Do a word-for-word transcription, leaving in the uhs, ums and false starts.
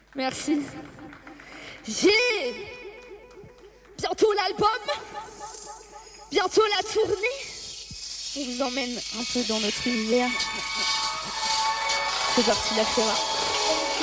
Merci. J'ai bientôt l'album, bientôt la tournée. On vous emmène un peu dans notre univers. C'est parti, la Flora.